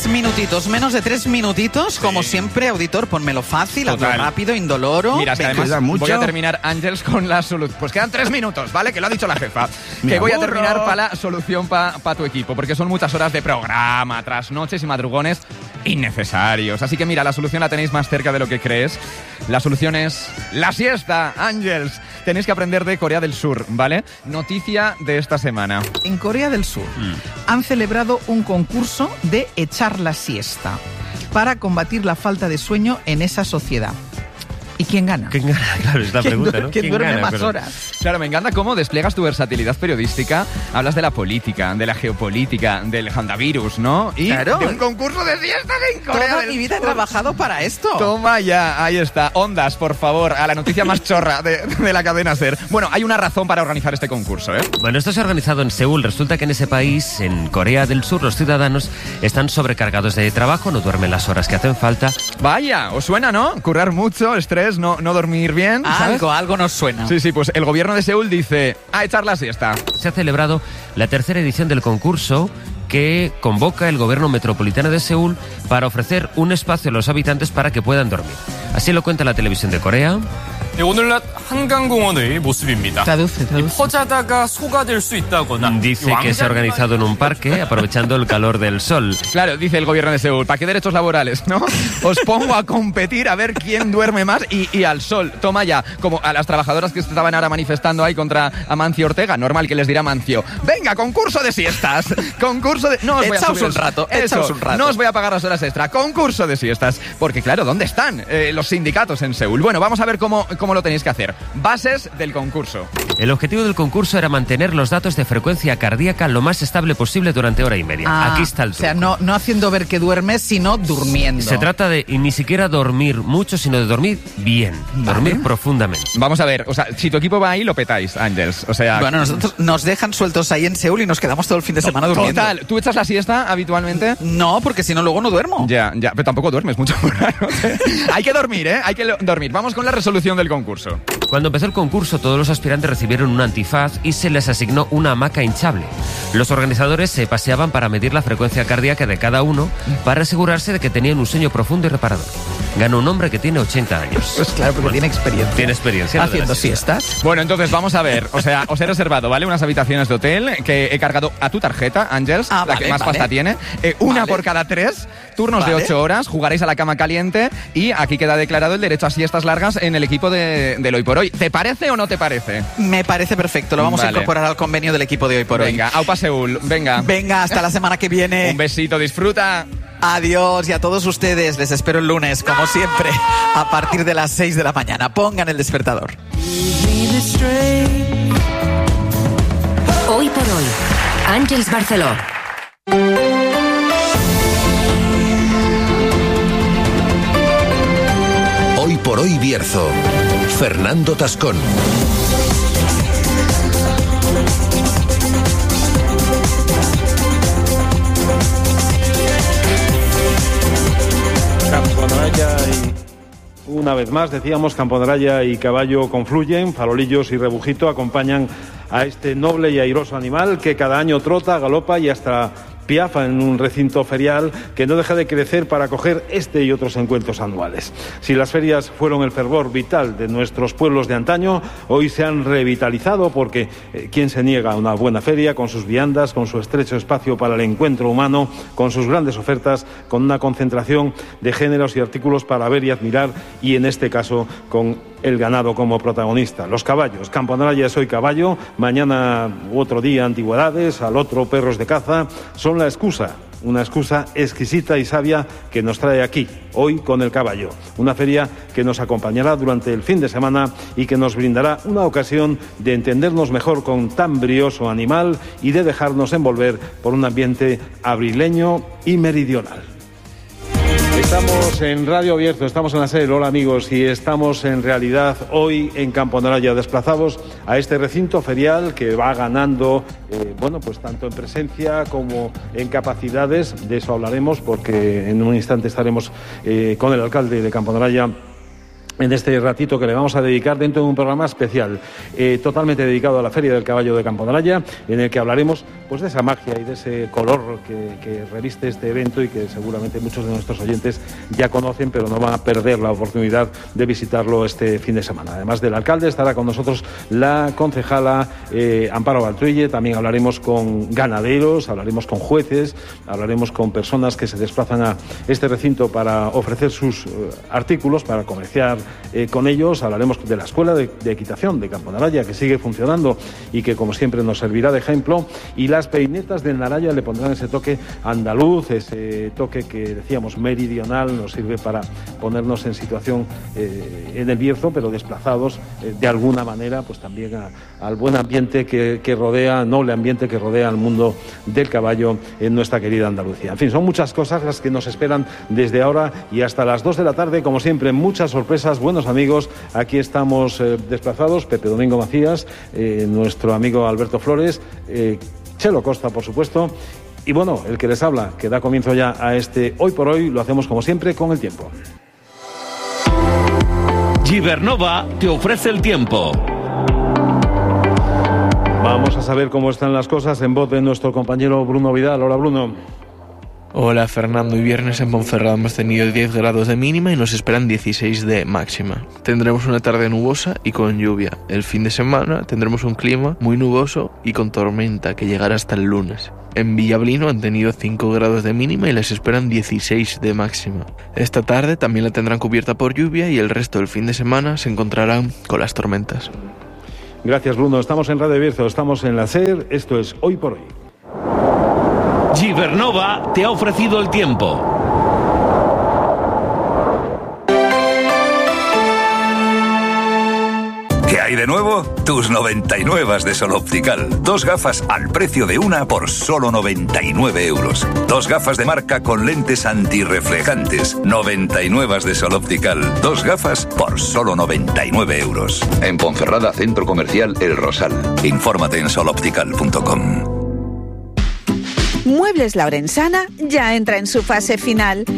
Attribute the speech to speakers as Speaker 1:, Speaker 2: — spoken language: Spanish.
Speaker 1: minutitos, menos de 3 minutitos, sí. Como siempre, auditor, ponmelo fácil, algo rápido, indoloro.
Speaker 2: Mira, es que además voy a terminar, Ángels, con la solución. Pues quedan 3 minutos, ¿vale? Que lo ha dicho la jefa. Que voy a terminar para la solución para tu equipo, porque son muchas horas de programa, trasnoches y madrugones innecesarios. Así que mira, la solución la tenéis más cerca de lo que crees. La solución es la siesta, Ángels. Tenéis que aprender de Corea del Sur, ¿vale? Noticia de esta semana.
Speaker 1: En Corea del Sur han celebrado un concurso de echar la siesta para combatir la falta de sueño en esa sociedad. ¿Y quién gana?
Speaker 3: ¿Quién gana? Claro, es la pregunta, ¿no?
Speaker 1: ¿Quién duerme más horas?
Speaker 2: Claro, me encanta cómo despliegas tu versatilidad periodística. Hablas de la política, de la geopolítica, del handavirus, ¿no? Y
Speaker 1: claro,
Speaker 2: de un concurso de siesta en Corea
Speaker 1: Toda
Speaker 2: del
Speaker 1: mi vida he trabajado para esto.
Speaker 2: Toma ya, ahí está. Ondas, por favor, a la noticia más chorra de la cadena SER. Bueno, hay una razón para organizar este concurso, ¿eh?
Speaker 3: Bueno, esto se ha organizado en Seúl. Resulta que en ese país, en Corea del Sur, los ciudadanos están sobrecargados de trabajo, no duermen las horas que hacen falta.
Speaker 2: Vaya, ¿os suena, no? Currar mucho, estrés, no dormir bien, ¿sabes?
Speaker 1: Algo nos suena.
Speaker 2: Sí, pues el gobierno de Seúl dice, a echar la siesta.
Speaker 3: Se ha celebrado la tercera edición del concurso que convoca el gobierno metropolitano de Seúl para ofrecer un espacio a los habitantes para que puedan dormir. Así lo cuenta la televisión de Corea.
Speaker 4: 오늘날 한강공원의 모습입니다.
Speaker 1: Traduce.
Speaker 4: 퍼자다가 소가 될 수 있다거나.
Speaker 3: Dice que se ha organizado en un parque aprovechando el calor del sol.
Speaker 2: Claro, dice el gobierno de Seúl, ¿para qué derechos laborales, no? Os pongo a competir a ver quién duerme más y al sol. Toma ya, como a las trabajadoras que estaban ahora manifestando ahí contra Amancio Ortega, normal que les dirá Amancio, venga, concurso de siestas, concurso de... No os voy a subir
Speaker 1: un rato.
Speaker 2: No os voy a pagar las horas extra, concurso de siestas. Porque claro, ¿dónde están los sindicatos en Seúl? Bueno, vamos a ver cómo lo tenéis que hacer. Bases del concurso.
Speaker 3: El objetivo del concurso era mantener los datos de frecuencia cardíaca lo más estable posible durante hora y media. Aquí está el truco.
Speaker 1: O sea, no haciendo ver que duermes, sino durmiendo.
Speaker 3: Se trata de ni siquiera dormir mucho, sino de dormir bien. Dormir profundamente.
Speaker 2: Vamos a ver, o sea, si tu equipo va ahí, lo petáis, Ángels. O sea...
Speaker 1: Bueno, nosotros nos dejan sueltos ahí en Seúl y nos quedamos todo el fin de semana durmiendo.
Speaker 2: Total. ¿Tú echas la siesta habitualmente?
Speaker 1: No, porque si no luego no duermo.
Speaker 2: Ya, pero tampoco duermes mucho. Hay que dormir, ¿eh? Hay que dormir. Vamos con la resolución del concurso.
Speaker 3: Cuando empezó el concurso, todos los aspirantes recibieron un antifaz y se les asignó una hamaca hinchable. Los organizadores se paseaban para medir la frecuencia cardíaca de cada uno para asegurarse de que tenían un sueño profundo y reparador. Ganó un hombre que tiene 80 años.
Speaker 1: Pues claro, porque tiene experiencia.
Speaker 3: Tiene experiencia.
Speaker 1: Haciendo siestas.
Speaker 2: Bueno, entonces vamos a ver. O sea, os he reservado, ¿vale? Unas habitaciones de hotel que he cargado a tu tarjeta, Ángels, la que más pasta tiene. Una por cada 3, turnos de 8 horas, jugaréis a la cama caliente y aquí queda declarado el derecho a siestas largas en el equipo del Hoy por Hoy. ¿Te parece o no te parece?
Speaker 1: Me parece perfecto. Lo vamos a incorporar al convenio del equipo de Hoy por Hoy.
Speaker 2: Venga, Aupa Seúl. Venga,
Speaker 1: hasta la semana que viene.
Speaker 2: Un besito, disfruta.
Speaker 1: Adiós, y a todos ustedes les espero el lunes, como siempre, a partir de las 6 de la mañana. Pongan el despertador.
Speaker 5: Hoy por Hoy, Ángels Barceló.
Speaker 6: Hoy por Hoy Bierzo, Fernando Tascón.
Speaker 7: Una vez más, decíamos, Campodaraya y Caballo confluyen, Farolillos y Rebujito acompañan a este noble y airoso animal que cada año trota, galopa y hasta piafa en un recinto ferial que no deja de crecer para acoger este y otros encuentros anuales. Si las ferias fueron el fervor vital de nuestros pueblos de antaño, hoy se han revitalizado porque ¿quién se niega a una buena feria con sus viandas, con su estrecho espacio para el encuentro humano, con sus grandes ofertas, con una concentración de géneros y artículos para ver y admirar y en este caso con el ganado como protagonista? Los caballos. Campodaraya es hoy caballo, mañana u otro día antigüedades, al otro perros de caza. Son la excusa, una excusa exquisita y sabia que nos trae aquí, hoy con el caballo. Una feria que nos acompañará durante el fin de semana y que nos brindará una ocasión de entendernos mejor con tan brioso animal y de dejarnos envolver por un ambiente abrileño y meridional. Estamos en Radio Bierzo, estamos en la SER, hola amigos, y estamos en realidad hoy en Campodaraya, desplazados a este recinto ferial que va ganando, pues tanto en presencia como en capacidades. De eso hablaremos porque en un instante estaremos con el alcalde de Campodaraya, en este ratito que le vamos a dedicar dentro de un programa especial, totalmente dedicado a la Feria del Caballo de Campodaraya, en el que hablaremos pues de esa magia y de ese color que reviste este evento y que seguramente muchos de nuestros oyentes ya conocen, pero no van a perder la oportunidad de visitarlo este fin de semana. Además del alcalde, estará con nosotros la concejala Amparo Baltruille. También hablaremos con ganaderos, hablaremos con jueces, hablaremos con personas que se desplazan a este recinto para ofrecer sus artículos, para comerciar con ellos. Hablaremos de la Escuela de Equitación de Campodaraya, que sigue funcionando y que, como siempre, nos servirá de ejemplo. Y las peinetas de Naraya le pondrán ese toque andaluz, ese toque que decíamos meridional, nos sirve para ponernos en situación en el Bierzo, pero desplazados de alguna manera pues también al buen ambiente que rodea, noble ambiente que rodea al mundo del caballo en nuestra querida Andalucía. En fin, son muchas cosas las que nos esperan desde ahora y hasta las 2 de la tarde, como siempre, muchas sorpresas, buenos amigos. Aquí estamos desplazados, Pepe Domingo Macías, nuestro amigo Alberto Flores, Chelo Costa, por supuesto, y bueno, el que les habla, que da comienzo ya a este Hoy por Hoy. Lo hacemos como siempre con el tiempo.
Speaker 6: Gibernova te ofrece el tiempo.
Speaker 7: Vamos a saber cómo están las cosas en voz de nuestro compañero Bruno Vidal. Hola, Bruno.
Speaker 8: Hola, Fernando. Y viernes en Ponferrada hemos tenido 10 grados de mínima y nos esperan 16 de máxima. Tendremos una tarde nubosa y con lluvia. El fin de semana tendremos un clima muy nuboso y con tormenta que llegará hasta el lunes. En Villablino han tenido 5 grados de mínima y les esperan 16 de máxima. Esta tarde también la tendrán cubierta por lluvia y el resto del fin de semana se encontrarán con las tormentas.
Speaker 7: Gracias, Bruno. Estamos en Radio Bierzo, estamos en la SER. Esto es Hoy por Hoy.
Speaker 6: Gibernova te ha ofrecido el tiempo.
Speaker 9: ¿Qué hay de nuevo? Tus 99 de Sol Optical. 2 gafas al precio de una por solo 99 euros. 2 gafas de marca con lentes antirreflejantes. 99 de Sol Optical. 2 gafas por solo 99 euros. En Ponferrada, Centro Comercial El Rosal. Infórmate en soloptical.com.
Speaker 10: Muebles La Orensana ya entra en su fase final.